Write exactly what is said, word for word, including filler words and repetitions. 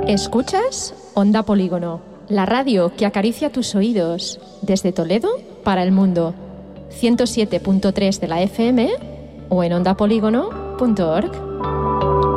Escuchas Onda Polígono, la radio que acaricia tus oídos desde Toledo para el mundo. ciento siete punto tres de la F M o en onda polígono punto org.